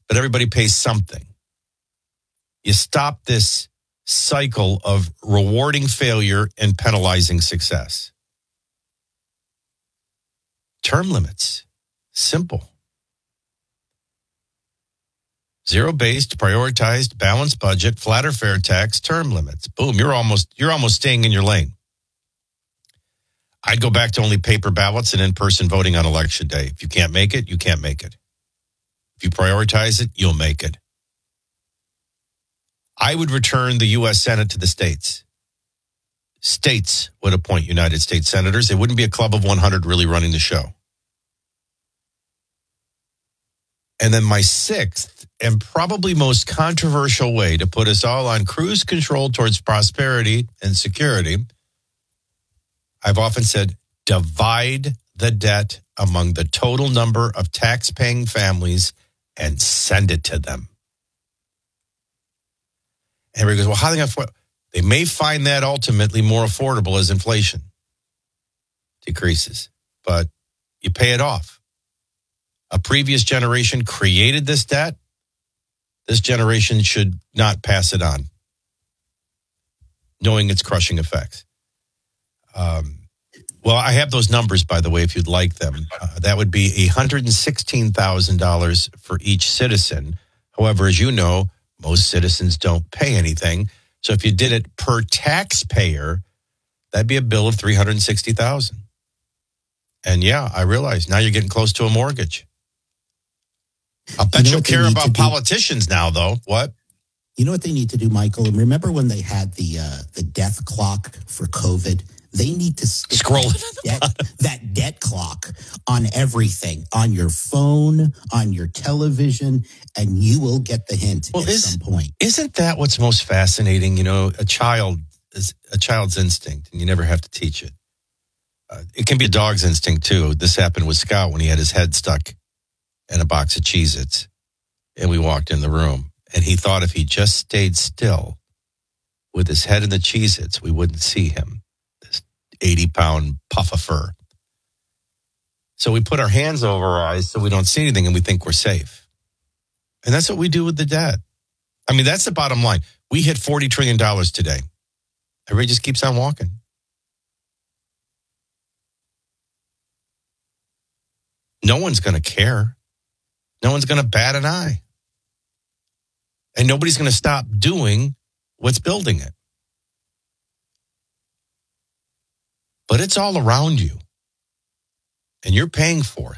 but everybody pays something. You stop this cycle of rewarding failure and penalizing success. Term limits. Simple. Zero-based, prioritized, balanced budget, flat or fair tax, term limits. Boom, you're almost staying in your lane. I'd go back to only paper ballots and in-person voting on election day. If you can't make it, you can't make it. If you prioritize it, you'll make it. I would return the U.S. Senate to the states. States would appoint United States senators. It wouldn't be a club of 100 really running the show. And then my sixth and probably most controversial way to put us all on cruise control towards prosperity and security, I've often said, divide the debt among the total number of tax-paying families and send it to them. And everybody goes, well, how are they going to afford? They may find that ultimately more affordable as inflation decreases, but you pay it off. A previous generation created this debt. This generation should not pass it on, knowing its crushing effects. Well, I have those numbers, by the way, if you'd like them. That would be $116,000 for each citizen. However, as you know, most citizens don't pay anything. So if you did it per taxpayer, that'd be a bill of $360,000. And yeah, I realize now you're getting close to a mortgage. I'll bet you'll care about politicians now, though. What? You know what they need to do, Michael? And remember when they had the death clock for COVID? They need to stick that debt clock on everything, on your phone, on your television, and you will get the hint at some point. Isn't that what's most fascinating? You know, a child's instinct, and you never have to teach it. It can be a dog's instinct, too. This happened with Scott when he had his head stuck in a box of Cheez-Its, and we walked in the room, and he thought if he just stayed still with his head in the Cheez-Its, we wouldn't see him. 80-pound puff of fur. So we put our hands over our eyes so we don't see anything and we think we're safe. And that's what we do with the debt. I mean, that's the bottom line. We hit $40 trillion today. Everybody just keeps on walking. No one's going to care. No one's going to bat an eye. And nobody's going to stop doing what's building it. But it's all around you. And you're paying for it.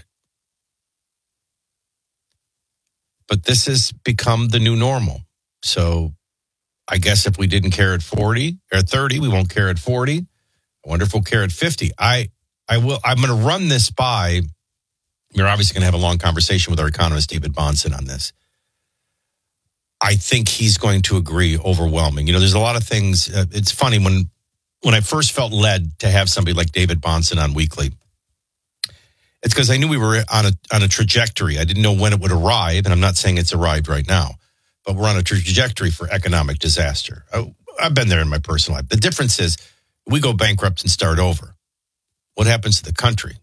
But this has become the new normal. So I guess if we didn't care at 40 or 30, we won't care at 40. I wonder if we'll care at 50. I'm going to run this by. We're obviously going to have a long conversation with our economist, David Bahnsen, on this. I think he's going to agree overwhelming. You know, there's a lot of things. It's funny when I first felt led to have somebody like David Bahnsen on weekly, it's because I knew we were on a trajectory. I didn't know when it would arrive, and I'm not saying it's arrived right now, but we're on a trajectory for economic disaster. I've been there in my personal life. The difference is we go bankrupt and start over. What happens to the country?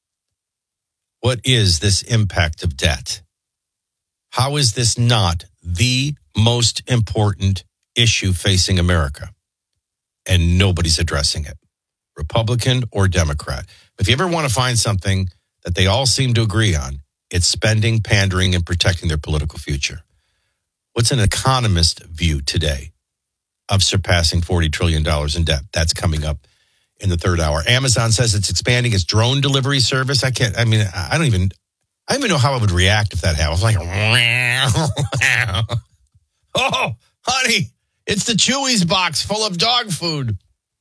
What is this impact of debt? How is this not the most important issue facing America? And nobody's addressing it, Republican or Democrat. If you ever want to find something that they all seem to agree on, it's spending, pandering, and protecting their political future. What's an economist view today of surpassing $40 trillion in debt? That's coming up in the third hour. Amazon says it's expanding its drone delivery service. I don't even know how I would react if that happened. I was like, oh, honey. It's the Chewy's box full of dog food.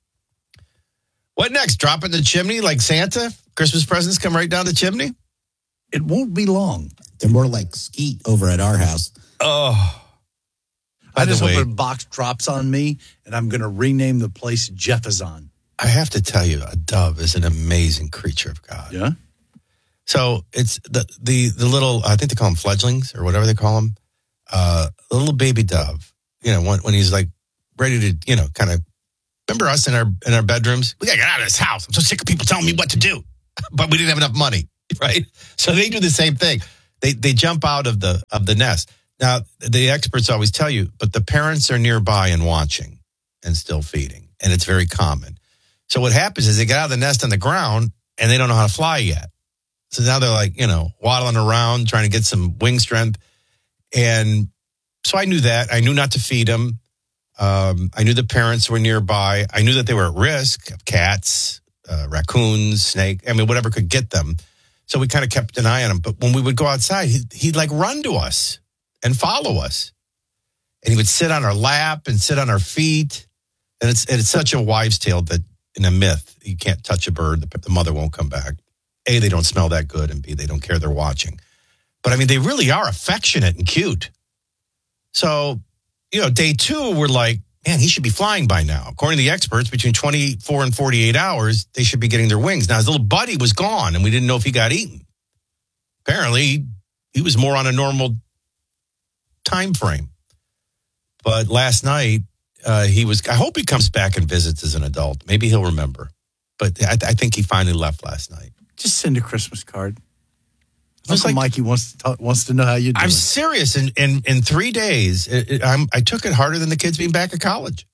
What next? Drop it in the chimney like Santa? Christmas presents come right down the chimney? It won't be long. They're more like skeet over at our house. Oh. I just hope a box drops on me, and I'm going to rename the place Jeffazon. I have to tell you, a dove is an amazing creature of God. Yeah? So it's the little, I think they call them fledglings or whatever they call them, the little baby dove. You know, when he's like ready to, you know, kind of, remember us in our bedrooms? We got to get out of this house. I'm so sick of people telling me what to do. But we didn't have enough money, right? So they do the same thing. They jump out of the nest. Now, the experts always tell you, but the parents are nearby and watching and still feeding, and it's very common. So what happens is they get out of the nest on the ground, and they don't know how to fly yet. So now they're like, waddling around, trying to get some wing strength. And so I knew that. I knew not to feed them. I knew the parents were nearby. I knew that they were at risk of cats, raccoons, snake, whatever could get them. So we kind of kept an eye on him. But when we would go outside, he'd like run to us and follow us. And he would sit on our lap and sit on our feet. And it's such a wives' tale that in a myth, you can't touch a bird. The mother won't come back. A, they don't smell that good. And B, they don't care they're watching. But they really are affectionate and cute. So, day 2, we're like, man, he should be flying by now. According to the experts, between 24 and 48 hours, they should be getting their wings. Now, his little buddy was gone, and we didn't know if he got eaten. Apparently, he was more on a normal time frame. But last night, I hope he comes back and visits as an adult. Maybe he'll remember. But I think he finally left last night. Just send a Christmas card. Uncle Mikey wants to know how you do. I'm serious. In 3 days, I took it harder than the kids being back at college.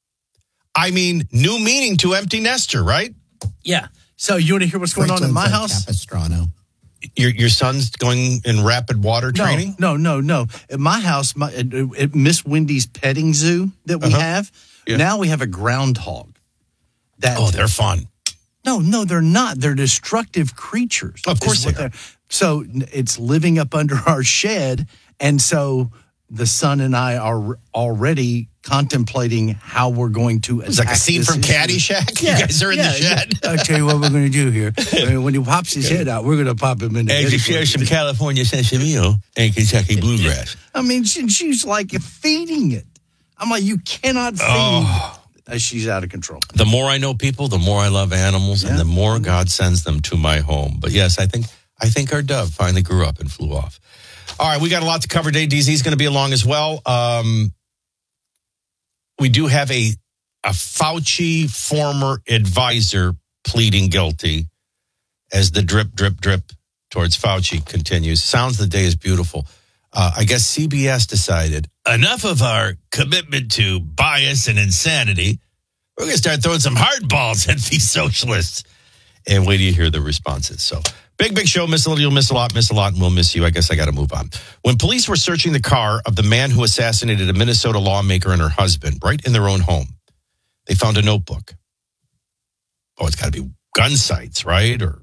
New meaning to empty nester, right? Yeah. So you want to hear what's going on in my house? Capistrano. Your son's going in rapid water training? No. At my house, at Miss Wendy's petting zoo that we have, now we have a groundhog. They're fun. No, they're not. They're destructive creatures. Of course they are. So it's living up under our shed. And so the son and I are already contemplating how we're going to attack. It's like a scene from Caddyshack. Yeah, you guys are in the shed. I'll tell you what we're going to do here. When he pops his head out, we're going to pop him in the head. And you share some California sesame and Kentucky bluegrass. She's like feeding it. I'm like, you cannot feed. She's out of control. The more I know people, the more I love animals, and the more God sends them to my home. But yes, I think our dove finally grew up and flew off. All right, we got a lot to cover today. DZ's going to be along as well. We do have a Fauci former advisor pleading guilty as the drip, drip, drip towards Fauci continues. Sounds the day is beautiful. I guess CBS decided enough of our commitment to bias and insanity. We're going to start throwing some hard balls at these socialists. And wait till you hear the responses. So big show. Miss a little, you'll miss a lot, and we'll miss you. I guess I got to move on. When police were searching the car of the man who assassinated a Minnesota lawmaker and her husband right in their own home, they found a notebook. It's got to be gun sites, right? It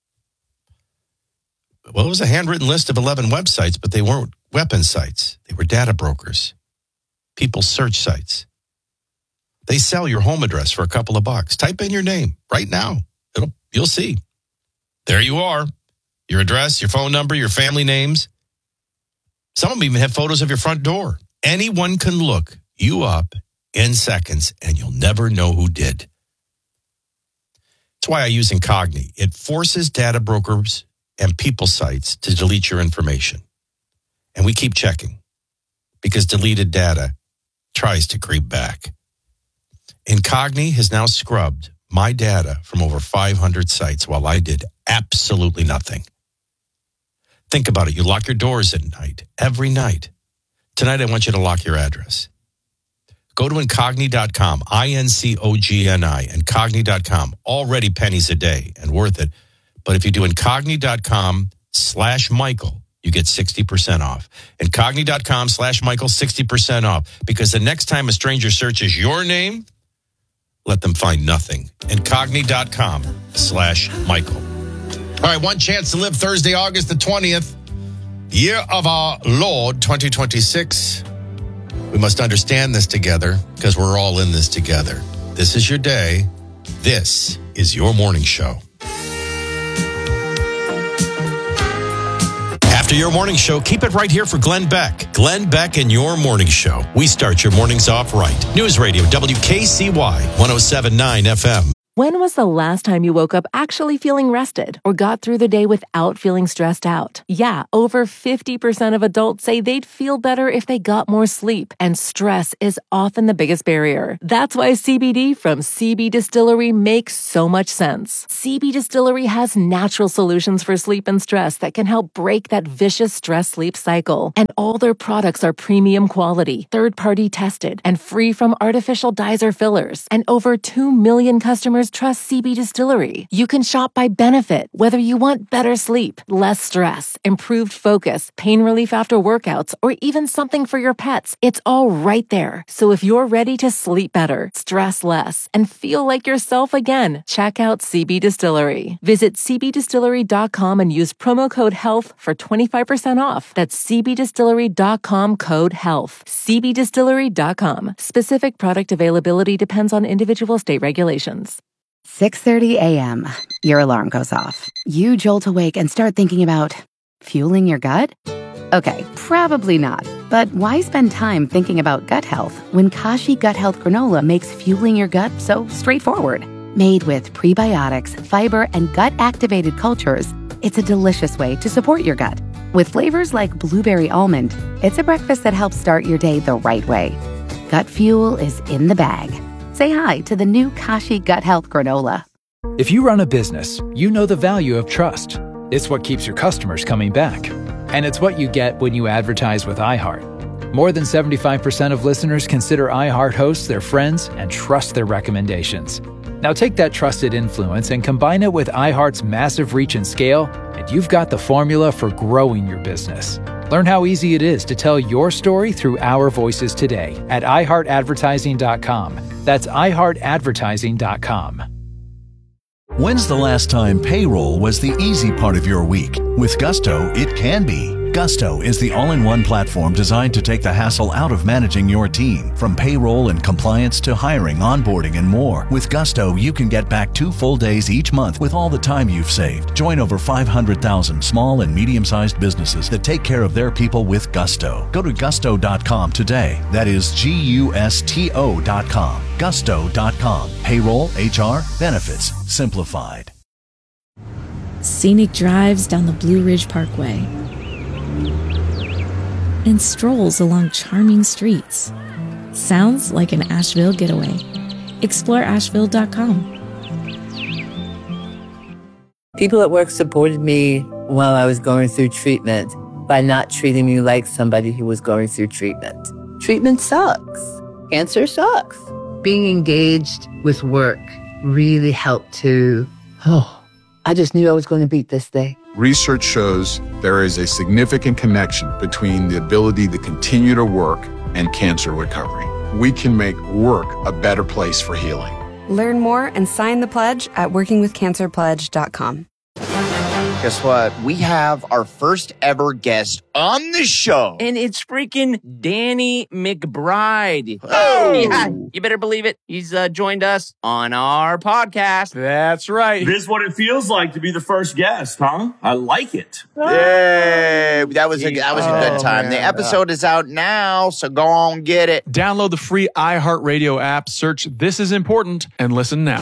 was a handwritten list of 11 websites, but they weren't weapon sites. They were data brokers, people's search sites. They sell your home address for a couple of bucks. Type in your name right now. You'll see. There you are. Your address, your phone number, your family names. Some of them even have photos of your front door. Anyone can look you up in seconds, and you'll never know who did. That's why I use Incogni. It forces data brokers and people sites to delete your information. And we keep checking because deleted data tries to creep back. Incogni has now scrubbed my data from over 500 sites while I did absolutely nothing. Think about it. You lock your doors at night, every night. Tonight, I want you to lock your address. Go to Incogni.com, Incogni, Incogni.com. Already pennies a day and worth it. But if you do Incogni.com/Michael, you get 60% off. Incogni.com/Michael, 60% off. Because the next time a stranger searches your name, let them find nothing. Incogni.com/Michael. All right, one chance to live Thursday, August the 20th, year of our Lord 2026. We must understand this together because we're all in this together. This is your day. This is your morning show. After your morning show, keep it right here for Glenn Beck. Glenn Beck and your morning show. We start your mornings off right. News Radio, WKCY, 107.9 FM. When was the last time you woke up actually feeling rested or got through the day without feeling stressed out? Yeah, over 50% of adults say they'd feel better if they got more sleep, and stress is often the biggest barrier. That's why CBD from CB Distillery makes so much sense. CB Distillery has natural solutions for sleep and stress that can help break that vicious stress-sleep cycle. And all their products are premium quality, third-party tested, and free from artificial dyes or fillers. And over 2 million customers trust CB Distillery. You can shop by benefit, whether you want better sleep, less stress, improved focus, pain relief after workouts, or even something for your pets. It's all right there. So if you're ready to sleep better, stress less, and feel like yourself again, check out CB Distillery. Visit cbdistillery.com and use promo code HEALTH for 25% off. That's cbdistillery.com, code HEALTH. cbdistillery.com. Specific product availability depends on individual state regulations. 6:30 a.m. Your alarm goes off. You jolt awake and start thinking about fueling your gut? Okay, probably not. But why spend time thinking about gut health when Kashi Gut Health Granola makes fueling your gut so straightforward? Made with prebiotics, fiber, and gut-activated cultures, it's a delicious way to support your gut. With flavors like blueberry almond, it's a breakfast that helps start your day the right way. Gut fuel is in the bag. Say hi to the new Kashi Gut Health Granola. If you run a business, you know the value of trust. It's what keeps your customers coming back. And it's what you get when you advertise with iHeart. More than 75% of listeners consider iHeart hosts their friends and trust their recommendations. Now take that trusted influence and combine it with iHeart's massive reach and scale, and you've got the formula for growing your business. Learn how easy it is to tell your story through our voices today at iHeartAdvertising.com. That's iHeartAdvertising.com. When's the last time payroll was the easy part of your week? With Gusto, it can be. Gusto is the all-in-one platform designed to take the hassle out of managing your team. From payroll and compliance to hiring, onboarding, and more. With Gusto, you can get back 2 full days each month with all the time you've saved. Join over 500,000 small and medium-sized businesses that take care of their people with Gusto. Go to gusto.com today. That is Gusto.com. Gusto.com. Payroll, HR, benefits, simplified. Scenic drives down the Blue Ridge Parkway and strolls along charming streets. Sounds like an Asheville getaway. Explore Asheville.com. People at work supported me while I was going through treatment by not treating me like somebody who was going through treatment. Treatment sucks. Cancer sucks. Being engaged with work really helped to, I just knew I was going to beat this thing. Research shows there is a significant connection between the ability to continue to work and cancer recovery. We can make work a better place for healing. Learn more and sign the pledge at workingwithcancerpledge.com. Guess what? We have our first ever guest on the show. And it's freaking Danny McBride. Oh! Yeah, you better believe it. He's joined us on our podcast. That's right. This is what it feels like to be the first guest, huh? I like it. Yay! That was a good time. Man. The episode is out now, so go on, get it. Download the free iHeartRadio app, search This Is Important, and listen now.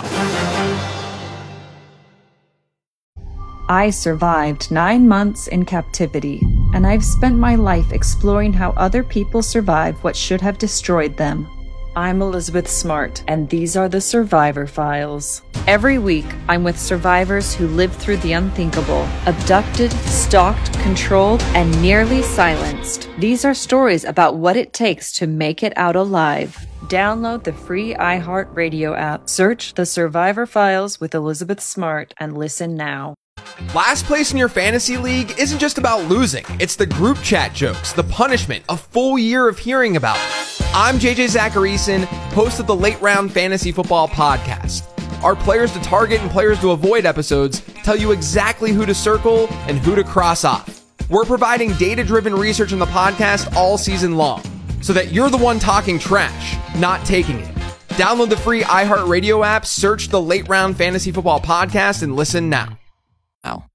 I survived 9 months in captivity, and I've spent my life exploring how other people survive what should have destroyed them. I'm Elizabeth Smart, and these are the Survivor Files. Every week, I'm with survivors who lived through the unthinkable, abducted, stalked, controlled, and nearly silenced. These are stories about what it takes to make it out alive. Download the free iHeartRadio app, search The Survivor Files with Elizabeth Smart, and listen now. Last place in your fantasy league isn't just about losing. It's the group chat jokes, the punishment, a full year of hearing about it. I'm JJ Zacharyson, host of the Late Round Fantasy Football Podcast. Our players to target and players to avoid episodes tell you exactly who to circle and who to cross off. We're providing data-driven research in the podcast all season long, so that you're the one talking trash, not taking it. Download the free iHeartRadio app, search the Late Round Fantasy Football Podcast, and listen now.